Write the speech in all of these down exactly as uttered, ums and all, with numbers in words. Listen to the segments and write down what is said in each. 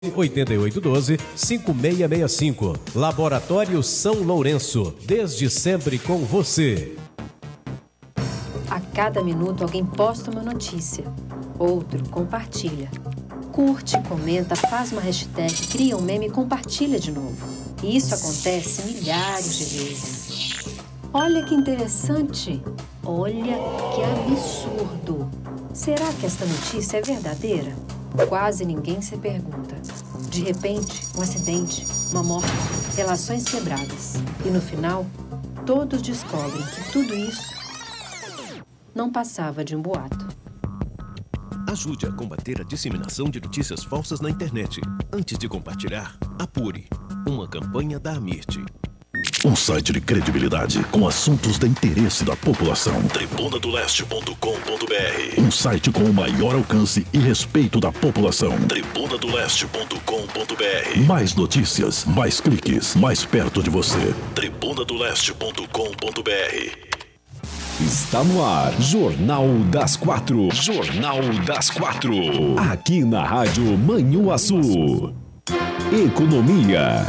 oito oito um dois, cinco seis seis cinco. Laboratório São Lourenço, desde sempre com você. A cada minuto alguém posta uma notícia, outro compartilha. Curte, comenta, faz uma hashtag, cria um meme e compartilha de novo. E isso acontece milhares de vezes. Olha que interessante! Olha que absurdo! Será que esta notícia é verdadeira? Quase ninguém se pergunta. De repente, um acidente, uma morte, relações quebradas. E no final, todos descobrem que tudo isso não passava de um boato. Ajude a combater a disseminação de notícias falsas na internet. Antes de compartilhar, apure. Uma campanha da Amirte. Um site de credibilidade com assuntos de interesse da população. tribuna do leste ponto com ponto br. Um site com o maior alcance e respeito da população. tribuna do leste ponto com ponto br. Mais notícias, mais cliques, mais perto de você. tribuna do leste ponto com ponto br. Está no ar, Jornal das Quatro. Jornal das Quatro. Aqui na Rádio Manhuaçu. Economia.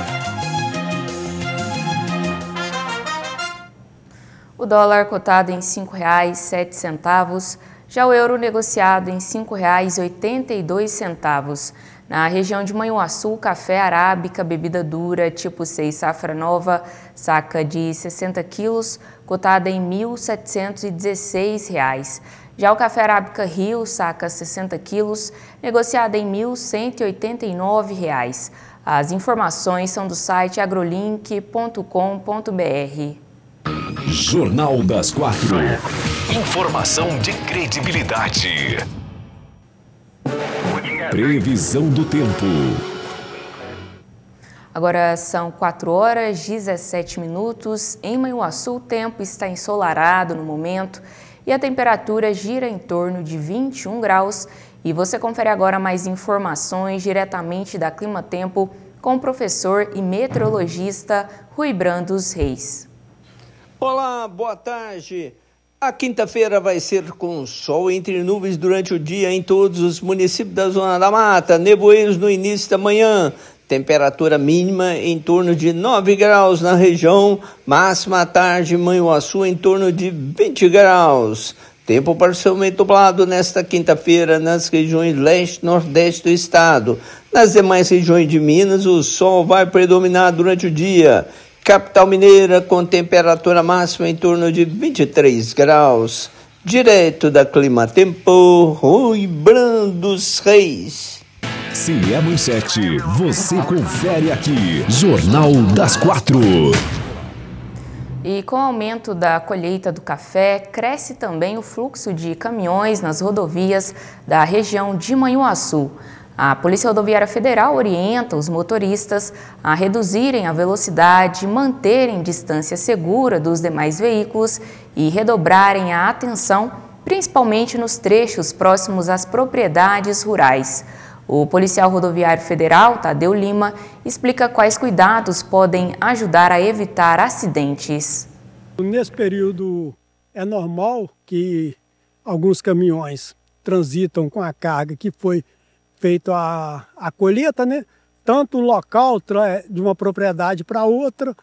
O dólar cotado em cinco reais e sete centavos, já o euro negociado em cinco reais e oitenta e dois centavos. Na região de Manhuaçu, café arábica, bebida dura, tipo seis safra nova, saca de sessenta quilos, cotada em mil setecentos e dezesseis reais. Já o café arábica Rio, saca sessenta quilos, negociada em mil cento e oitenta e nove reais. As informações são do site agrolink ponto com ponto br. Jornal das Quatro. Informação de credibilidade. Previsão do tempo. Agora são quatro horas e dezessete minutos. Em Manhuaçu, o tempo está ensolarado no momento e a temperatura gira em torno de vinte e um graus. E você confere agora mais informações diretamente da Clima Tempo com o professor e meteorologista Rui Brandos Reis. Olá, boa tarde. A quinta-feira vai ser com sol entre nuvens durante o dia em todos os municípios da Zona da Mata, nevoeiros no início da manhã, temperatura mínima em torno de nove graus na região, máxima à tarde em Manhuaçu em torno de vinte graus. Tempo parcialmente nublado nesta quinta-feira nas regiões leste e nordeste do estado. Nas demais regiões de Minas, o sol vai predominar durante o dia. Capital Mineira com temperatura máxima em torno de vinte e três graus. Direto da Clima Tempo, Rui Brandos Reis. Se é manchete, você confere aqui. Jornal das Quatro. E com o aumento da colheita do café, cresce também o fluxo de caminhões nas rodovias da região de Manhuaçu. A Polícia Rodoviária Federal orienta os motoristas a reduzirem a velocidade, manterem distância segura dos demais veículos e redobrarem a atenção, principalmente nos trechos próximos às propriedades rurais. O policial rodoviário federal, Tadeu Lima, explica quais cuidados podem ajudar a evitar acidentes. Nesse período é normal que alguns caminhões transitam com a carga que foi feito a, a colheita, né? Tanto o local de uma propriedade para outra,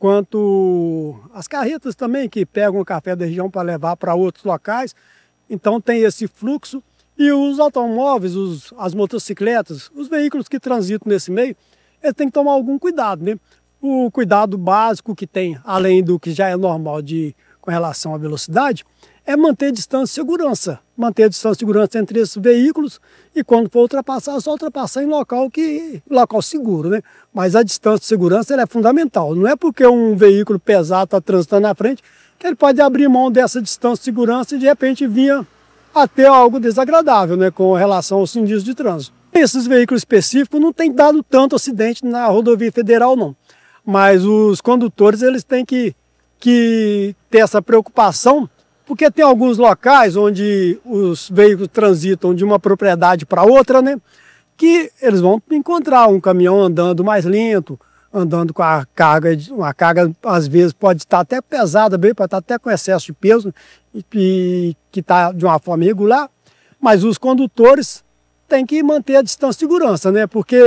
quanto as carretas também que pegam o café da região para levar para outros locais. Então tem esse fluxo. E os automóveis, os, as motocicletas, os veículos que transitam nesse meio, eles têm que tomar algum cuidado, né? O cuidado básico que tem, além do que já é normal de, com relação à velocidade, é manter distância de segurança. Manter a distância de segurança entre esses veículos e quando for ultrapassar, é só ultrapassar em local, que, local seguro, né? Mas a distância de segurança ela é fundamental. Não é porque um veículo pesado está transitando na frente que ele pode abrir mão dessa distância de segurança e de repente vir a ter algo desagradável, né, com relação aos indícios de trânsito. Esses veículos específicos não têm dado tanto acidente na rodovia federal, não. Mas os condutores eles têm que, que ter essa preocupação, porque tem alguns locais onde os veículos transitam de uma propriedade para outra, né, que eles vão encontrar um caminhão andando mais lento, andando com a carga, uma carga às vezes pode estar até pesada, pode estar até com excesso de peso, e que está de uma forma irregular, mas os condutores tem que manter a distância de segurança, né? Porque